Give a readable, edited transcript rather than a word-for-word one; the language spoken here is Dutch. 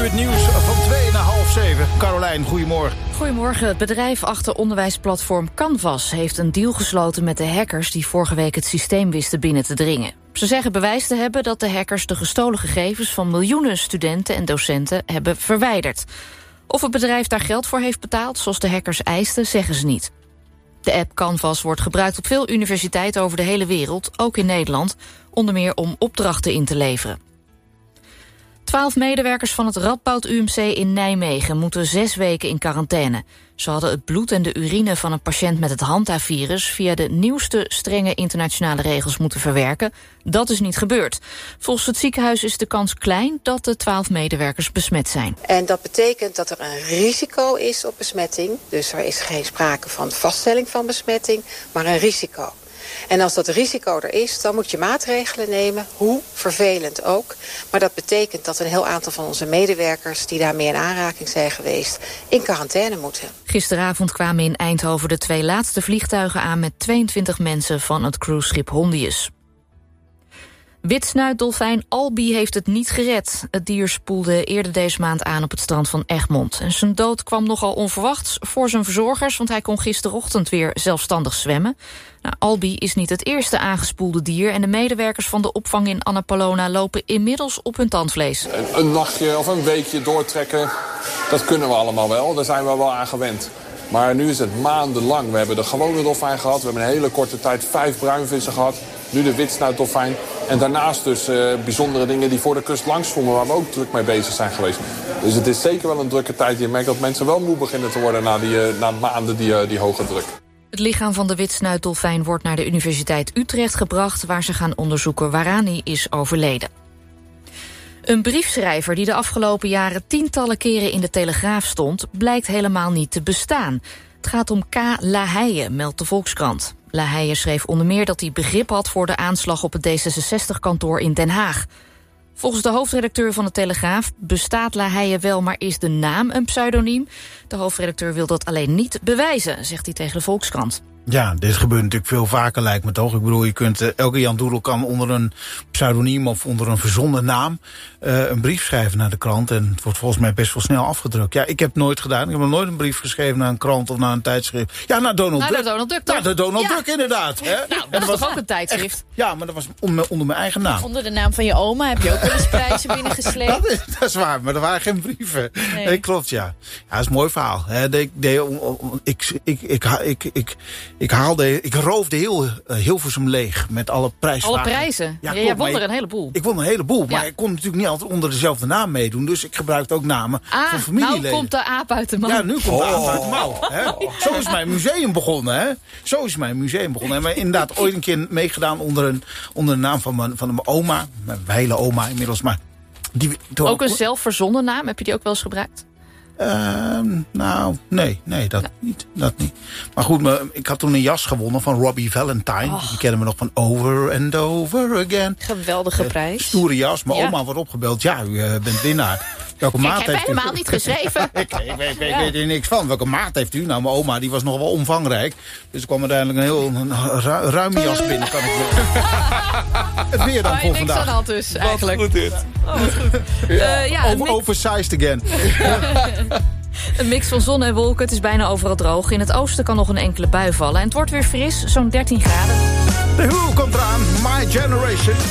het nieuws van 6:30. Carolijn, goedemorgen. Goedemorgen. Het bedrijf achter onderwijsplatform Canvas heeft een deal gesloten met de hackers die vorige week het systeem wisten binnen te dringen. Ze zeggen bewijs te hebben dat de hackers de gestolen gegevens van miljoenen studenten en docenten hebben verwijderd. Of het bedrijf daar geld voor heeft betaald, zoals de hackers eisten, zeggen ze niet. De app Canvas wordt gebruikt op veel universiteiten over de hele wereld, ook in Nederland, onder meer om opdrachten in te leveren. 12 medewerkers van het Radboud UMC in Nijmegen moeten 6 weken in quarantaine. Ze hadden het bloed en de urine van een patiënt met het Hanta-virus via de nieuwste strenge internationale regels moeten verwerken. Dat is niet gebeurd. Volgens het ziekenhuis is de kans klein dat de 12 medewerkers besmet zijn. En dat betekent dat er een risico is op besmetting. Dus er is geen sprake van vaststelling van besmetting, maar een risico. En als dat risico er is, dan moet je maatregelen nemen, hoe vervelend ook. Maar dat betekent dat een heel aantal van onze medewerkers die daarmee in aanraking zijn geweest, in quarantaine moeten. Gisteravond kwamen in Eindhoven de 2 laatste vliegtuigen aan met 22 mensen van het cruiseschip Hondius. Witsnuitdolfijn Albi heeft het niet gered. Het dier spoelde eerder deze maand aan op het strand van Egmond. En zijn dood kwam nogal onverwachts voor zijn verzorgers, want hij kon gisterochtend weer zelfstandig zwemmen. Nou, Albi is niet het eerste aangespoelde dier en de medewerkers van de opvang in Annapolona lopen inmiddels op hun tandvlees. Een nachtje of een weekje doortrekken, dat kunnen we allemaal wel. Daar zijn we wel aan gewend. Maar nu is het maandenlang. We hebben de gewone dolfijn gehad. We hebben een hele korte tijd 5 bruinvissen gehad. Nu de witsnuitdolfijn. En daarnaast dus bijzondere dingen die voor de kust langs zwommen, waar we ook druk mee bezig zijn geweest. Dus het is zeker wel een drukke tijd. Je merkt dat mensen wel moe beginnen te worden na maanden die hoge druk. Het lichaam van de witsnuitdolfijn wordt naar de Universiteit Utrecht gebracht, waar ze gaan onderzoeken waaraan hij is overleden. Een briefschrijver die de afgelopen jaren tientallen keren in de Telegraaf stond, blijkt helemaal niet te bestaan. Het gaat om K. Lahije, meldt de Volkskrant. Lahije schreef onder meer dat hij begrip had voor de aanslag op het D66-kantoor in Den Haag. Volgens de hoofdredacteur van de Telegraaf bestaat Lahije wel, maar is de naam een pseudoniem? De hoofdredacteur wil dat alleen niet bewijzen, zegt hij tegen de Volkskrant. Ja, dit gebeurt natuurlijk veel vaker, lijkt me toch. Ik bedoel, je kunt, elke Jan Doedel kan onder een pseudoniem of onder een verzonnen naam een brief schrijven naar de krant. En het wordt volgens mij best wel snel afgedrukt. Ja, ik heb het nooit gedaan. Ik heb nog nooit een brief geschreven naar een krant of naar een tijdschrift. Ja, naar Donald Duck. Naar Donald Duck, toch? Ja, naar Donald Duck, inderdaad. Hè? Nou, dat was toch ook een tijdschrift? Echt, ja, maar dat was onder mijn eigen naam. Onder de naam van je oma heb je ook wel eens prijzen binnengesleept. Dat is waar, maar er waren geen brieven. Nee, klopt, ja. Ja, dat is een mooi verhaal. Ik roofde heel Hilversum leeg met alle prijsvragen. Alle prijzen? Ja, jij won er een heleboel. Ik won een heleboel, maar ik kon natuurlijk niet altijd onder dezelfde naam meedoen. Dus ik gebruikte ook namen van familieleden. Nou komt de aap uit de mouw. Ja, nu komt de aap uit de mouw. Hè? Zo is mijn museum begonnen, hè? Zo is mijn museum begonnen. Maar inderdaad ooit een keer meegedaan onder de naam van mijn oma. Mijn hele oma inmiddels, maar... Ook een zelfverzonnen naam, heb je die ook wel eens gebruikt? Nou, nee, dat niet. Maar goed, ik had toen een jas gewonnen van Robbie Valentine. Oh. Die kennen we nog van Over and Over Again. Geweldige prijs. Stoere jas. Mijn oma wordt opgebeld. Ja, u bent winnaar. Welke maat heeft u? Ik heb helemaal niet geschreven. ik weet er niks van. Welke maat heeft u? Nou, mijn oma die was nog wel omvangrijk. Dus er kwam uiteindelijk een ruime jas binnen. Kan ik wel. Het weer dan voor vandaag. Niks aan de hand dus, eigenlijk. Wat goed dit. Oversized again. Een mix van zon en wolken, het is bijna overal droog. In het oosten kan nog een enkele bui vallen. En het wordt weer fris, zo'n 13 graden. De Who komt eraan, My Generation.